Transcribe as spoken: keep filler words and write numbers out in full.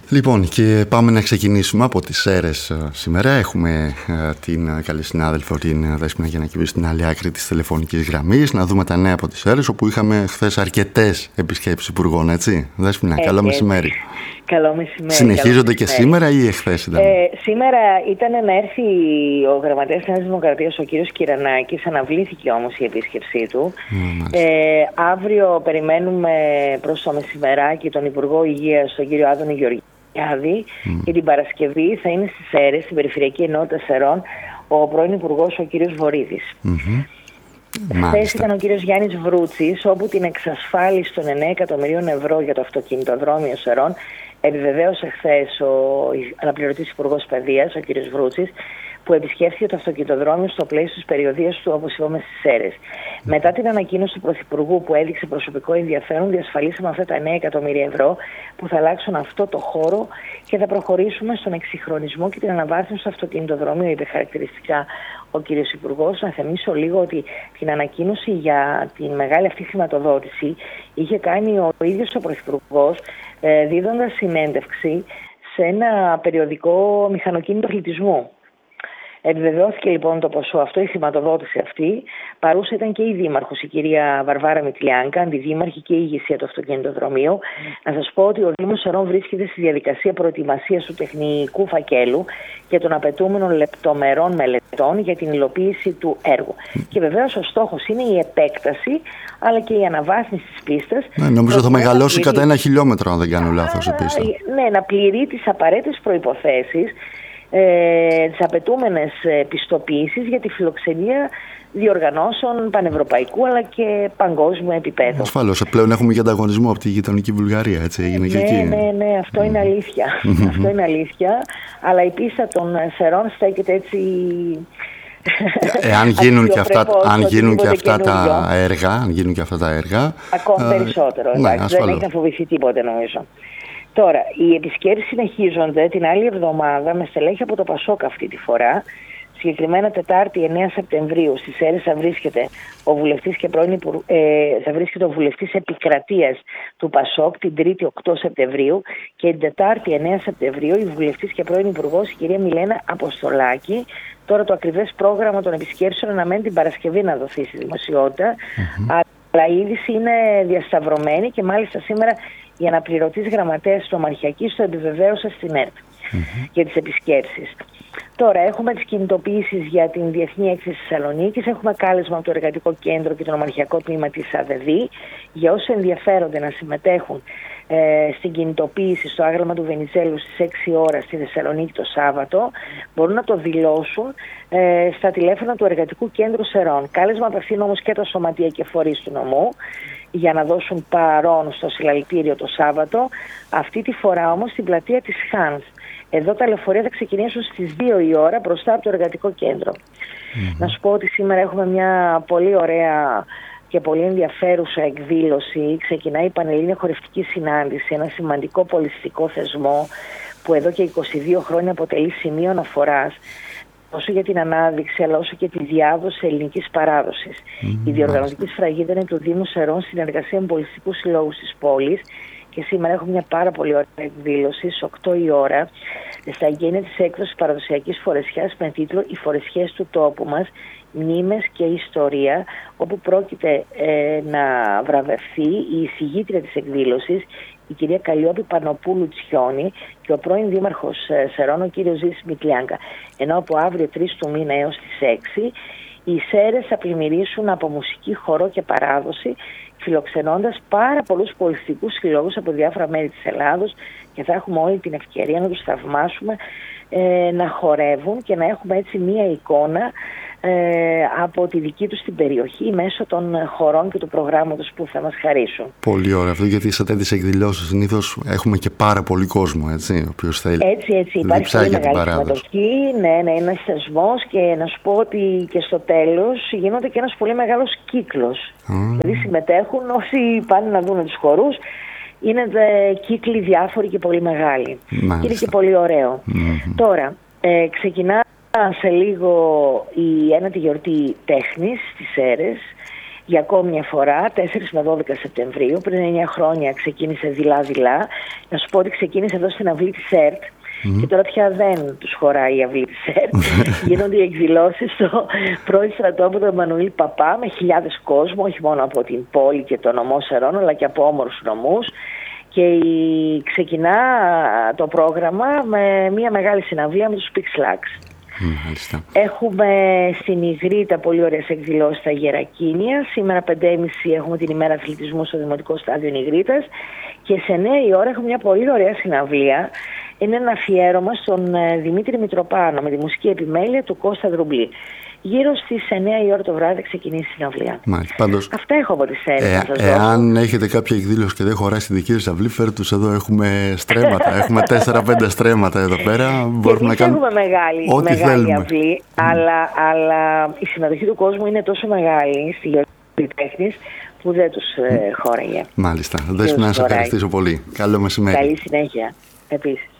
Λοιπόν, και πάμε να ξεκινήσουμε από τις Σέρρες σήμερα. Έχουμε την καλή συνάδελφο, την Δέσποινα Γιαννακηβή, στην άλλη άκρη της τηλεφωνικής γραμμής. Να δούμε τα νέα από τις Σέρρες, όπου είχαμε χθες αρκετές επισκέψεις υπουργών, έτσι. Δέσποινα, καλό μεσημέρι. Καλό μεσημέρι. Συνεχίζονται καλό και μεσημέρι. σήμερα ή εχθές ήταν? Ε, σήμερα ήταν να έρθει ο γραμματέας της Νέας Δημοκρατίας, ο κύριος Κυρανάκης, αναβλήθηκε όμως η επίσκεψή του. Mm, ε, αύριο περιμένουμε προς το μεσημεράκι τον Υπουργό Υγείας, τον κύριο Άδωνη Γεωργιάδη, mm. και την Παρασκευή θα είναι στις Σέρρες, στην Περιφερειακή Ενότητα Σερών, ο πρώην Υπουργός, ο κύριος Βορίδης. Mm-hmm. Χθες ήταν ο κύριος Γιάννης Βρούτσης, όπου την εξασφάλιση των εννέα εκατομμυρίων ευρώ για το αυτοκινητοδρόμιο Σερών επιβεβαίωσε χθες ο αναπληρωτής Υπουργός Παιδείας, ο κύριος Βρούτσης, που επισκέφθηκε το αυτοκινητοδρόμιο στο πλαίσιο της περιοδίας του, όπως είπαμε, στις Σέρρες. Mm. Μετά την ανακοίνωση του Πρωθυπουργού που έδειξε προσωπικό ενδιαφέρον, διασφαλίσαμε αυτά τα εννέα εκατομμύρια ευρώ που θα αλλάξουν αυτό το χώρο και θα προχωρήσουμε στον εξυγχρονισμό και την αναβάθμιση του αυτοκινητοδρομίου, είπε χαρακτηριστικά ο κύριος Υπουργός. Να θυμίσω λίγο ότι την ανακοίνωση για τη μεγάλη αυτή χρηματοδότηση είχε κάνει ο ίδιος ο Πρωθυπουργός, ε, δίδοντας συνέντευξη σε ένα περιοδικό μηχανοκίνητο αθλητισμού. Επιβεβαιώθηκε λοιπόν το ποσό αυτό, η χρηματοδότηση αυτή. Παρούσα ήταν και η Δήμαρχος, η κυρία Βαρβάρα Μητλιάνκα, αντιδήμαρχη και η ηγεσία του αυτοκινητοδρομίου. Να σας πω ότι ο Δήμος Σερών βρίσκεται στη διαδικασία προετοιμασίας του τεχνικού φακέλου και των απαιτούμενων λεπτομερών μελετών για την υλοποίηση του έργου. Και βεβαίως ο στόχος είναι η επέκταση, αλλά και η αναβάθμιση της πίστας. Ναι, νομίζω θα μεγαλώσει πληρεί... κατά ένα χιλιόμετρο, αν δεν κάνω λάθος, η πίστα. Ναι, να πληρεί τις απαραίτητες προϋποθέσεις, Ε, τις απαιτούμενες πιστοποιήσεις για τη φιλοξενία διοργανώσεων πανευρωπαϊκού αλλά και παγκόσμιου επίπεδου. Ασφαλώς, πλέον έχουμε και ανταγωνισμό από τη γειτονική Βουλγαρία, έτσι έγινε και ναι, εκεί. Ναι, ναι, αυτό είναι αλήθεια. Αυτό είναι αλήθεια, αλλά η πίστα των Σερών στέκεται έτσι... Εάν γίνουν και αυτά, αν γίνουν και αυτά τα έργα, αν γίνουν και αυτά τα έργα... Ακόμη περισσότερο, ναι, εντάξει, δεν έχει να φοβηθεί τίποτε νομίζω. Τώρα, οι επισκέψεις συνεχίζονται την άλλη εβδομάδα με στελέχη από το Πασόκ αυτή τη φορά. Συγκεκριμένα Τετάρτη εννέα Σεπτεμβρίου στις Σέρρες θα βρίσκεται ο βουλευτής και πρώην υπουργ... ε, θα βρίσκεται ο βουλευτής επικρατείας του Πασόκ την Τρίτη οκτώ Σεπτεμβρίου και την Τετάρτη εννέα Σεπτεμβρίου η βουλευτής και πρώην υπουργός η κυρία Μιλένα Αποστολάκη. Τώρα το ακριβές πρόγραμμα των επισκέψεων αναμένει την Παρασκευή να δοθεί στη δημοσιότητα, mm-hmm. αλλά η είδηση είναι διασταυρωμένη και μάλιστα σήμερα η αναπληρωτής γραμματέας του Ομαρχιακής το επιβεβαίωσε στην ΕΡΤ mm-hmm. για τις επισκέψεις. Τώρα έχουμε τις κινητοποιήσεις για την Διεθνή Έκθεση Θεσσαλονίκης. Έχουμε κάλεσμα από το Εργατικό Κέντρο και το Ομαρχιακό Τμήμα της ΑΔΔ για όσοι ενδιαφέρονται να συμμετέχουν ε, στην κινητοποίηση στο άγαλμα του Βενιζέλου στις έξι ώρα στη Θεσσαλονίκη το Σάββατο. Μπορούν να το δηλώσουν ε, στα τηλέφωνα του Εργατικού Κέντρου Σερών. Κάλεσμα απευθύνουν όμως και τα σωματεία και φορείς του νομού για να δώσουν παρόν στο συλλαλητήριο το Σάββατο. Αυτή τη φορά όμως στην πλατεία της Χάνς. Εδώ τα λεωφορεία θα ξεκινήσουν στις δύο η ώρα μπροστά από το Εργατικό Κέντρο. Mm-hmm. Να σου πω ότι σήμερα έχουμε μια πολύ ωραία και πολύ ενδιαφέρουσα εκδήλωση. Ξεκινάει η Πανελλήνια Χορευτική Συνάντηση, ένα σημαντικό πολιστικό θεσμό που εδώ και είκοσι δύο χρόνια αποτελεί σημείο αναφοράς όσο για την ανάδειξη αλλά όσο και τη διάδοση ελληνικής παράδοσης. Mm-hmm. Η διοργανωτική σφραγίδα είναι του Δήμου Σερών στην συνεργασία με πολιστικούς συλλόγους της πόλης. Και σήμερα έχουμε μια πάρα πολύ ωραία εκδήλωση στις οκτώ η ώρα στα εγγένεια της έκδοσης παραδοσιακής φορεσιάς με τίτλο «Οι φορεσιές του τόπου μας, μνήμες και ιστορία», όπου πρόκειται ε, να βραβευθεί η εισηγήτρια της εκδήλωσης, η κυρία Καλλιόπη Πανοπούλου Τσιόνη και ο πρώην δήμαρχος ε, Σερών, ο κύριος Ζήσης Μητλιάνκα. Ενώ από αύριο τρεις του μήνα έως τις έξι οι Σέρρες θα πλημμυρίσουν από μουσική, χορό και παράδοση, φιλοξενώντας πάρα πολλούς πολιστικούς συλλόγους από διάφορα μέρη της Ελλάδος και θα έχουμε όλη την ευκαιρία να τους θαυμάσουμε, ε, να χορεύουν και να έχουμε έτσι μία εικόνα ε, από τη δική τους την περιοχή μέσω των χορών και του προγράμματος που θα μας χαρίσουν. Πολύ ωραία αυτό, γιατί σε τέτοιες εκδηλώσεις συνήθως έχουμε και πάρα πολύ κόσμο, έτσι, ο οποίος θέλει. Έτσι, έτσι, υπάρχει πολύ μεγάλη συμμετοχή, ναι, ναι, είναι ένας θεσμός και να σου πω ότι και στο τέλος γίνονται και ένας πολύ μεγάλος κύκλος. Mm. Δηλαδή συμμετέχουν όσοι πάνε να δουν τους χορούς, είναι κύκλοι διάφοροι και πολύ μεγάλοι. Μάλιστα. Είναι και πολύ ωραίο. Mm-hmm. Τώρα, ε, ξεκινά σε λίγο η ένατη γιορτή τέχνης στις Σέρρες. για ακόμη μια φορά, τέσσερις με δώδεκα Σεπτεμβρίου. Πριν εννιά χρόνια ξεκίνησε δειλά-δειλά. Να σου πω ότι ξεκίνησε εδώ στην αυλή της ΕΡΤ. Mm. Και τώρα πια δεν τους χωράει η αυλή της ΕΡΤ. Γίνονται οι εκδηλώσεις στο πρώην στρατόπεδο Εμμανουήλ Παπά με χιλιάδες κόσμο, όχι μόνο από την πόλη και το νομό Σερών, αλλά και από όμορους νομούς. Και η... ξεκινά το πρόγραμμα με μια μεγάλη συναυλία με τους Pixlax. Mm, έχουμε στην Ιγρήτα πολύ ωραίες εκδηλώσεις στα Γερακίνια. Σήμερα πέντε και μισή έχουμε την ημέρα αθλητισμού στο Δημοτικό Στάδιο Ιγρήτας. Και σε εννιά η ώρα έχουμε μια πολύ ωραία συναυλία. Είναι ένα αφιέρωμα στον Δημήτρη Μητροπάνο με τη μουσική επιμέλεια του Κώστα Δρουμπλή. Γύρω στις εννιά η ώρα το βράδυ ξεκινήσει η συναυλία. Μάλιστα, πάντως, αυτά έχω από τις Σέρρες. ε, εάν έχετε κάποια εκδήλωση και δεν χωράει στη δική σας αυλή, φέρτε τους εδώ. Έχουμε στρέμματα. Έχουμε τέσσερα πέντε στρέμματα εδώ πέρα. Μπορούμε να κάνουμε έχουμε μεγάλη, ό,τι μεγάλη θέλουμε. αυλή, mm. αλλά, αλλά η συμμετοχή του κόσμου είναι τόσο μεγάλη στη Γεωργία Τέχνης που δεν τους ε, χώραγε. Μάλιστα. Δέσποινα, να σας ευχαριστήσω πολύ. Καλό μεσημέρι. Καλή συνέχεια. Επίσης.